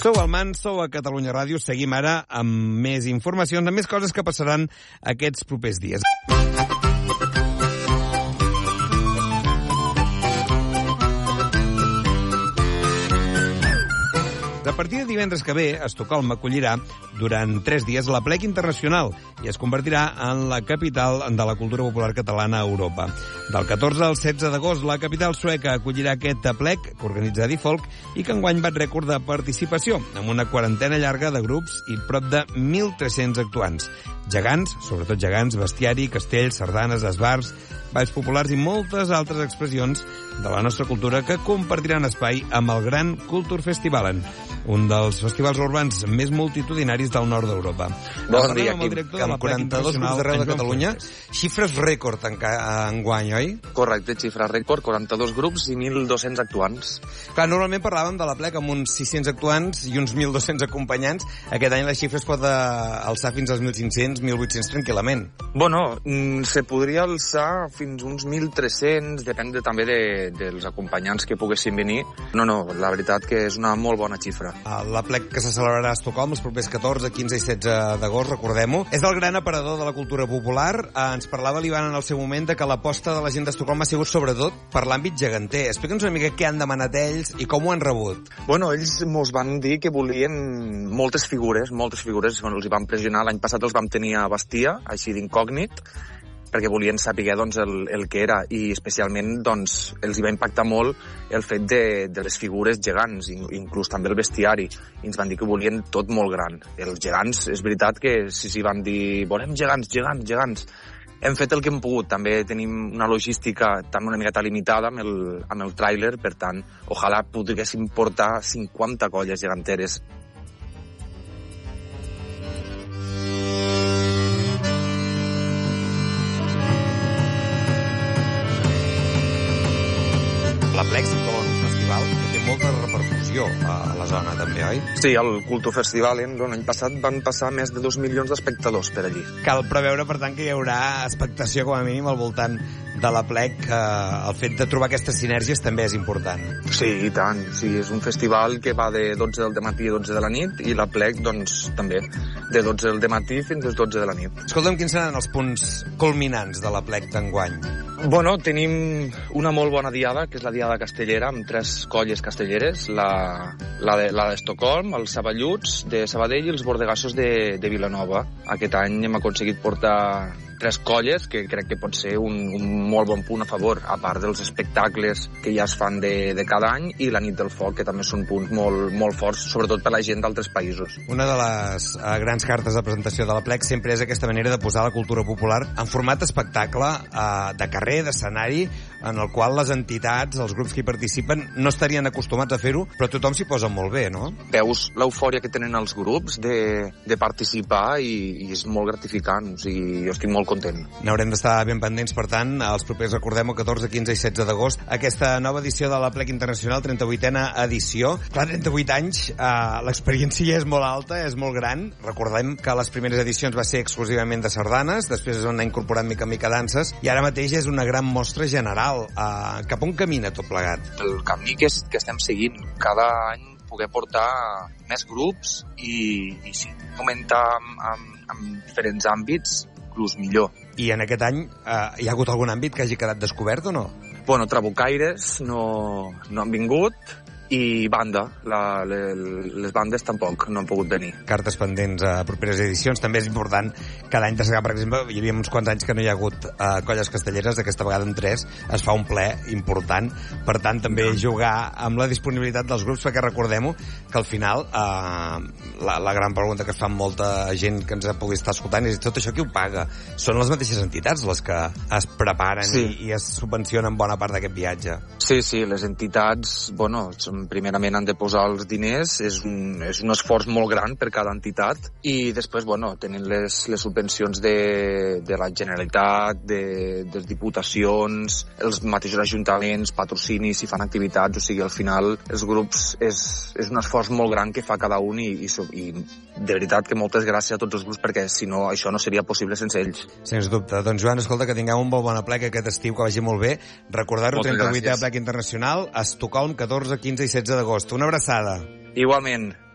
Sou al MAN, sou a Catalunya Ràdio. Seguim ara amb més informacions, amb més coses que passaran aquests propers dies. A partir de divendres que ve, Estocolm acollirà durant 3 dies l'Aplec Internacional i es convertirà en la capital de la cultura popular catalana a Europa. Del 14 al 16 d'agost, la capital sueca acollirà aquest Aplec, que organitza Difolk, i que enguany bat rècord de participació, amb una quarantena llarga de grups i prop de 1.300 actuants. Gegants, sobretot gegants, bestiari, castells, sardanes, esbars, balls populars i moltes altres expressions de la nostra cultura que compartiran espai amb el Gran Kulturfestivalen, un dels festivals urbans més multitudinaris del nord d'Europa. Bon dia, amb 42 grups d'arreu de Catalunya. Xifres rècord enguany, oi? Correcte, xifres rècord, 42 grups i 1.200 actuants. Clar, normalment parlàvem de l'Aplec amb uns 600 actuants i uns 1.200 acompanyants. Aquest any la xifra es pot alçar fins als 1.500, 1.800 tranquil·lament. Bueno, se podria alçar fins uns 1.300, depèn també dels acompanyants que poguessin venir. No, la veritat que és una molt bona xifra. L'Aplec que se celebrarà a Estocolm els propers 14, 15 i 16 d'agost, recordem-ho. És el gran aparador de la cultura popular. Ens parlava l'Ivan en el seu moment de que l'aposta de la gent d'Estocolm ha sigut sobretot per l'àmbit geganter. Explica'ns una mica què han demanat ells i com ho han rebut. Bueno, ells mos van dir que volien moltes figures. Bueno, els van pressionar. L'any passat els vam tenir a Bastia, així d'incògnit, perquè volien saber doncs, el que era, i especialment doncs, els hi va impactar molt el fet de les figures gegants, inclús també el bestiari. I ens van dir que volien tot molt gran. Els gegants, és veritat que sí, van dir volem gegants. Hem fet el que hem pogut. També tenim una logística també una miqueta limitada amb el tràiler, per tant, ojalà poguéssim portar 50 colles geganteres. L'Aplec és un festival que té molta repercussió a la zona, també, oi? Sí, el Kulturfestivalen l'any passat van passar més de 2 milions d'espectadors per allí. Cal preveure, per tant, que hi haurà expectació, com a mínim, al voltant de l'Aplec. El fet de trobar aquestes sinergies també és important. Sí, i tant. Sí, és un festival que va de 12 del matí a 12 de la nit i l'Aplec, doncs, també, de 12 del matí fins a 12 de la nit. Escolta'm, quins seran els punts culminants de l'Aplec d'enguany? Bueno, tenim una molt bona diada, que és la diada castellera, amb 3 colles castelleres, la d'Estocolm, els Saballuts de Sabadell i els Bordegassos de Vilanova. Aquest any hem aconseguit portar 3 colles, que crec que pot ser un molt bon punt a favor, a part dels espectacles que ja es fan de cada any, i la nit del foc, que també són punts molt forts, sobretot per la gent d'altres països. Una de les grans cartes de presentació de l'Aplec sempre és aquesta manera de posar la cultura popular en format espectacle, de carrer, d'escenari, en el qual les entitats, els grups que hi participen, no estarien acostumats a fer-ho, però tothom s'hi posa molt bé, no? Veus l'eufòria que tenen els grups de participar i és molt gratificant, o sigui, jo estic molt content. N'haurem d'estar ben pendents, per tant, els propers, recordem, el 14, 15 i 16 d'agost, aquesta nova edició de l'Aplec Internacional, 38a edició. Clar, 38 anys, l'experiència ja és molt alta, és molt gran. Recordem que les primeres edicions va ser exclusivament de sardanes, després es van anar incorporant mica en mica danses, i ara mateix és una gran mostra general. Cap on camina tot plegat? El camí que estem seguint cada any, poder portar més grups i sí, comentar amb diferents àmbits, inclús millor. I en aquest any hi ha hagut algun àmbit que hagi quedat descobert o no? Bueno, trabucaires no han vingut, i banda, les bandes tampoc no han pogut venir. Cartes pendents a properes edicions. També és important que l'any de segar, per exemple, hi havia uns quants anys que no hi ha hagut colles castelleres, aquesta vegada en 3 es fa un ple important, per tant també jugar amb la disponibilitat dels grups, perquè recordem-ho que al final la gran pregunta que es fa molta gent que ens pugui estar escoltant és tot això qui ho paga? Són les mateixes entitats les que es preparen i es subvencionen bona part d'aquest viatge? Sí, les entitats, bueno, primerament han de posar els diners, és un esforç molt gran per cada entitat, i després, bueno, tenen les subvencions de la Generalitat, de les diputacions, els mateixos ajuntaments, patrocinis, si fan activitats, o sigui, al final els grups és un esforç molt gran que fa cada un, i de veritat que moltes gràcies a tots els grups, perquè si no això no seria possible sense ells. Sens dubte. Doncs Joan, escolta, que tingueu un molt bon Aplec aquest estiu, que vagi molt bé. Recordar-ho, 38è Aplec Internacional, a Estocolm, 14, 15 i 16 d'agost. Una abraçada. Igualment.